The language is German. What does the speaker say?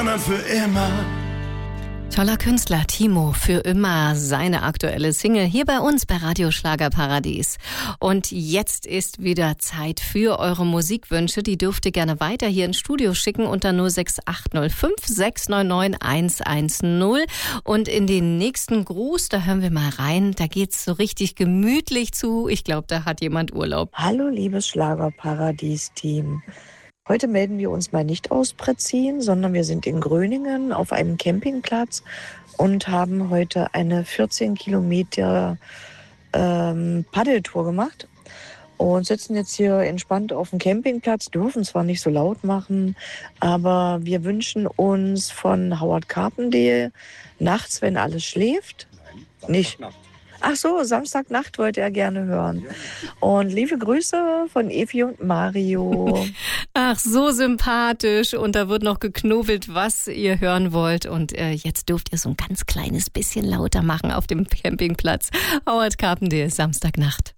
sondern für immer. Toller Künstler, Timo, für immer seine aktuelle Single hier bei uns bei Radio Schlagerparadies. Und jetzt ist wieder Zeit für eure Musikwünsche. Die dürft ihr gerne weiter hier ins Studio schicken unter 06805 699 110. Und in den nächsten Gruß, da hören wir mal rein, da geht's so richtig gemütlich zu. Ich glaube, da hat jemand Urlaub. Hallo, liebes Schlagerparadies-Team. Heute melden wir uns mal nicht aus Pretzin, sondern wir sind in Gröningen auf einem Campingplatz und haben heute eine 14 Kilometer Paddeltour gemacht und sitzen jetzt hier entspannt auf dem Campingplatz, dürfen zwar nicht so laut machen, aber wir wünschen uns von Howard Carpendale nachts, wenn alles schläft. Nicht. Ach so, Samstagnacht wollte er gerne hören. Und liebe Grüße von Evi und Mario. Ach, so sympathisch. Und da wird noch geknobelt, was ihr hören wollt. Und jetzt dürft ihr so ein ganz kleines bisschen lauter machen auf dem Campingplatz. Howard Carpendale, Samstagnacht.